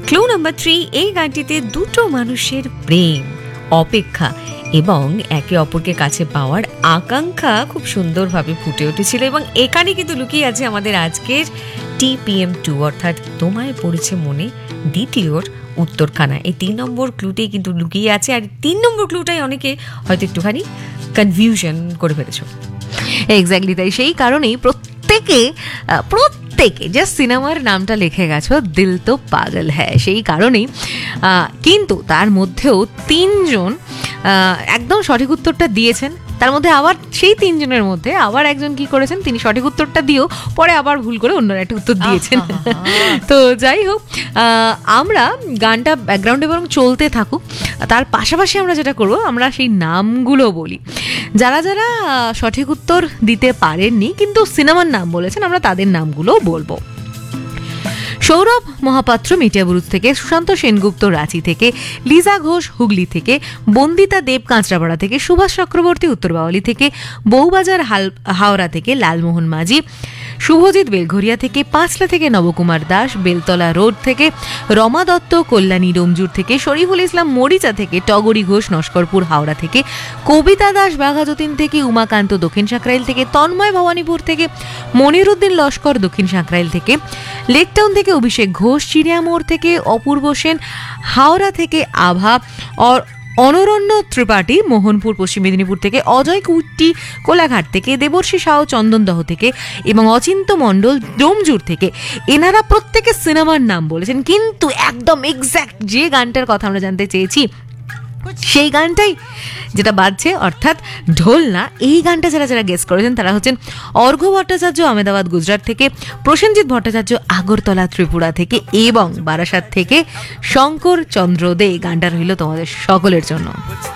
Clue number 3, এই গানটিতে দুটো মানুষের প্রেম, অপেক্ষা এবং একে অপরকে কাছে পাওয়ার আকাঙ্ক্ষা খুব সুন্দরভাবে ফুটে উঠেছিল। এবং এখানে কিন্তু লুকিয়ে আছে আমাদের আজকের TPM2, অর্থাৎ তোমায় পড়েছে মনে দ্বিতীয়র উত্তরখানা। এই 3 নম্বর ক্লুতেই কিন্তু লুকিয়ে আছে। আর 3 নম্বর ক্লুটাই অনেকে হয়তো একটুখানি কনফিউশন করে ফেলেছ। এক্স্যাক্টলি তাই, সেই কারণেই প্রত্যেকে যে সিনেমার নামটা লিখে গেছো দিল তো পাগল হ্যায়, সেই কারণেই। কিন্তু তার মধ্যেও 3 জন একদম সঠিক উত্তরটা দিয়েছেন। তার মধ্যে আবার সেই 3 জনের মধ্যে আবার একজন কি করেছেন, তিনি সঠিক উত্তরটা দিয়েও পরে আবার ভুল করে অন্য একটা উত্তর দিয়েছেন। তো যাই হোক, আমরা গানটা ব্যাকগ্রাউন্ডে বরং চলতে থাকুক, তার পাশাপাশি আমরা যেটা করব, আমরা সেই নামগুলো বলি। যারা যারা সঠিক উত্তর দিতে পারেননি কিন্তু সিনেমার নাম বলেছেন, আমরা তাদের নামগুলো বলবো। সৌরভ মহাপাত্র মিটিয়াবুরুজ থেকে, সুশান্ত সেনগুপ্ত রাঁচি থেকে, লিজা ঘোষ হুগলি থেকে, বন্দিতা দেব কাঁচরাপাড়া থেকে, সুভাষ চক্রবর্তী উত্তর বাওয়ালি থেকে, বউবাজার হাওড়া থেকে লালমোহন মাঝি, শুভজিৎ বেলঘরিয়া থেকে, পাঁচলা থেকে নবকুমার দাস, বেলতলা রোড থেকে রমা দত্ত, কল্যাণী ডোমজুর থেকে, শরীফুল ইসলাম মরিচা থেকে, টগরী ঘোষ নস্করপুর হাওড়া থেকে, কবিতা দাস বাঘাযতীন থেকে, উমাকান্ত দক্ষিণ সাঁকরাইল থেকে, তন্ময় ভবানীপুর থেকে, মনিরুদ্দিন লস্কর দক্ষিণ সাঁকরাইল থেকে, লেকটাউন থেকে অভিষেক ঘোষ, চিড়িয়ামোড় থেকে অপূর্ব সেন, হাওড়া থেকে আভা, অনরণ্য ত্রিপাঠী মোহনপুর পশ্চিম মেদিনীপুর থেকে, অজয় কুট্টি কোলাঘাট থেকে, দেবর্ষী সাউ চন্দনদহ থেকে এবং অচিন্ত মণ্ডল ডোমজুর থেকে। এনারা প্রত্যেকে সিনেমার নাম বলেছেন, কিন্তু একদম এক্স্যাক্ট যে গানটার কথা আমরা জানতে চেয়েছি সেই গানটাই যেটা বাজছে, অর্থাৎ ঢোল না, এই গানটা যারা যারা গেস করেছেন তারা হচ্ছেন অর্ঘ্য ভট্টাচার্য আহমেদাবাদ গুজরাট থেকে, প্রসেনজিৎ ভট্টাচার্য আগরতলা ত্রিপুরা থেকে এবং বারাসাত থেকে শঙ্কর চন্দ্র দে। গানটা রইল তোমাদের সকলের জন্য।